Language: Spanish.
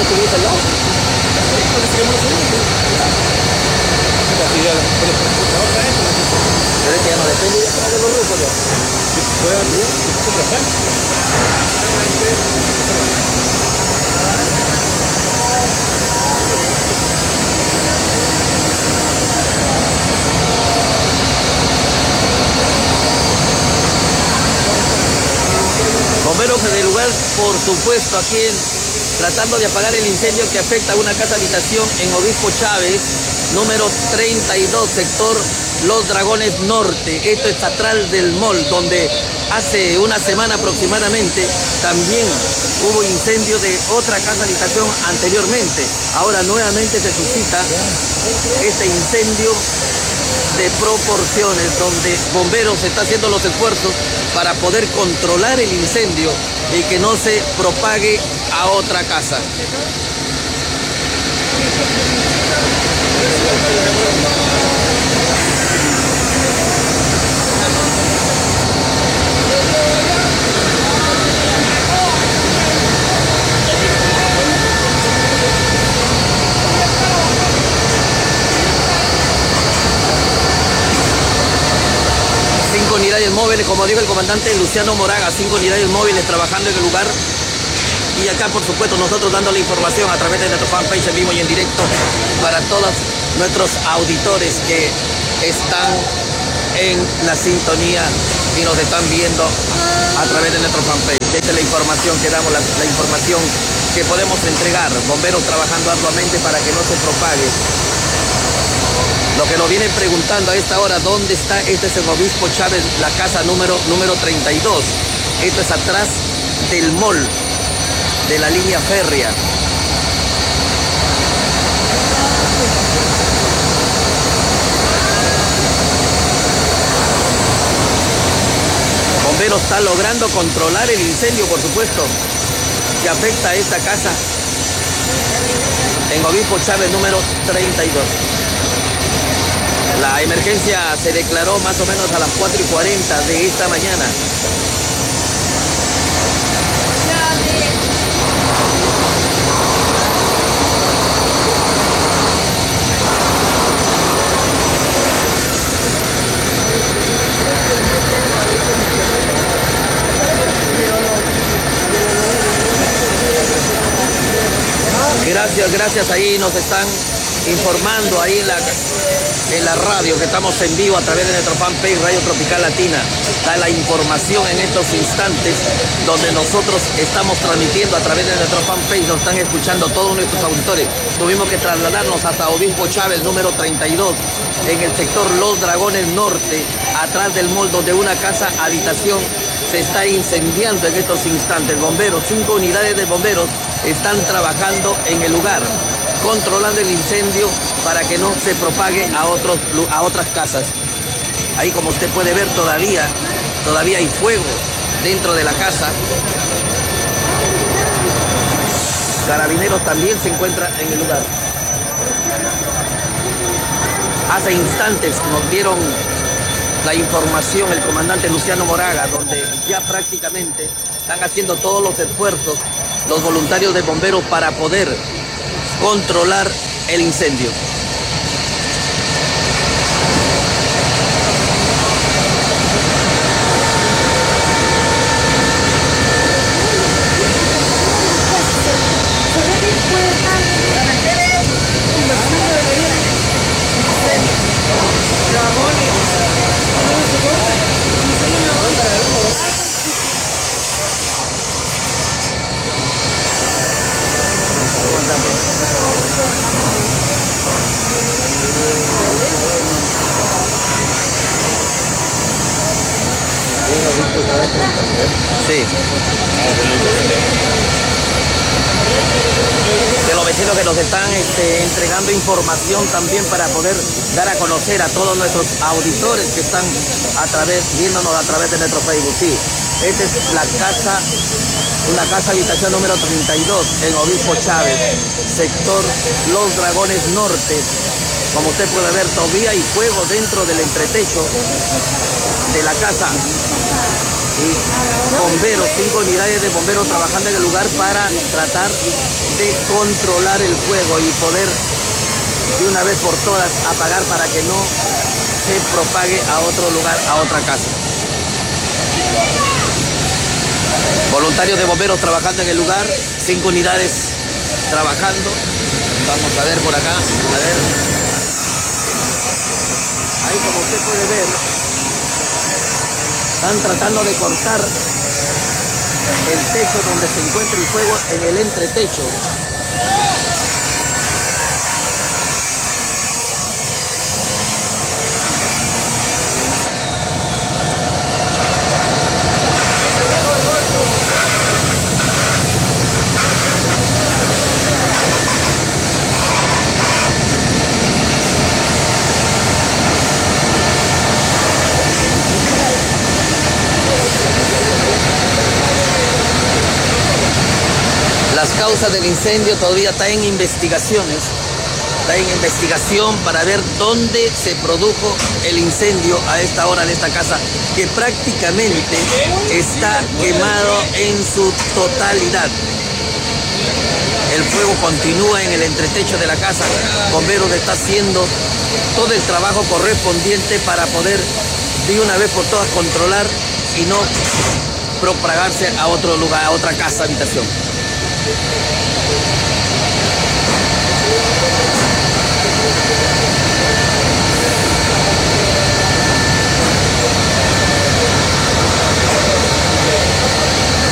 autobús al lado. Pero es que ya no depende de los rusos ya. Bomberos en el lugar, por supuesto, aquí tratando de apagar el incendio que afecta a una casa habitación en Obispo Chávez, número 32, sector Los Dragones Norte. Esto es atrás del mall, donde hace una semana aproximadamente también hubo incendio de otra casa habitación anteriormente. Ahora nuevamente se suscita este incendio de proporciones, donde bomberos está haciendo los esfuerzos para poder controlar el incendio y que no se propague a otra casa. Unidades móviles, como dijo el comandante Luciano Moraga, 5 unidades móviles trabajando en el lugar. Y acá, por supuesto, nosotros dando la información a través de nuestro fanpage en vivo y en directo para todos nuestros auditores que están en la sintonía y nos están viendo a través de nuestro fanpage. Esta es la información que damos, la información que podemos entregar. Bomberos trabajando arduamente para que no se propague. Lo que nos vienen preguntando a esta hora, ¿dónde está? Este es el Obispo Chávez, la casa número 32. Esto es atrás del mall, de la línea férrea. Bomberos está logrando controlar el incendio, por supuesto, que afecta a esta casa en Obispo Chávez número 32. La emergencia se declaró más o menos a las 4:40 de esta mañana. Gracias, ahí nos están informando ahí en la radio que estamos en vivo a través de nuestro fanpage Radio Tropical Latina. Está la información en estos instantes donde nosotros estamos transmitiendo a través de nuestro fanpage. Nos están escuchando todos nuestros auditores. Tuvimos que trasladarnos hasta Obispo Chávez número 32 en el sector Los Dragones Norte, atrás del mall, donde una casa habitación se está incendiando en estos instantes. Bomberos, 5 unidades de bomberos están trabajando en el lugar, controlando el incendio para que no se propague a otras casas. Ahí, como usted puede ver, todavía hay fuego dentro de la casa. Carabineros también se encuentra en el lugar. Hace instantes nos dieron la información el comandante Luciano Moraga, donde ya prácticamente están haciendo todos los esfuerzos los voluntarios de bomberos para poder controlar el incendio. Sí. De los vecinos que nos están entregando información también para poder dar a conocer a todos nuestros auditores que están viéndonos a través de nuestro Facebook. Sí, esta es la casa, una casa habitación número 32 en Obispo Chávez, sector Los Dragones Norte. Como usted puede ver, todavía hay fuego dentro del entretecho de la casa. y bomberos, 5 unidades de bomberos trabajando en el lugar para tratar de controlar el fuego y poder de una vez por todas apagar para que no se propague a otro lugar, a otra casa. Voluntarios de bomberos trabajando en el lugar, 5 unidades trabajando. Vamos a ver por acá, a ver. Ahí como usted puede ver, están tratando de cortar el techo donde se encuentra el fuego en el entretecho. Las causas del incendio todavía están en investigaciones. Está en investigación para ver dónde se produjo el incendio a esta hora de esta casa, que prácticamente está quemado en su totalidad. El fuego continúa en el entretecho de la casa. Bomberos está haciendo todo el trabajo correspondiente para poder de una vez por todas controlar y no propagarse a otro lugar, a otra casa, habitación.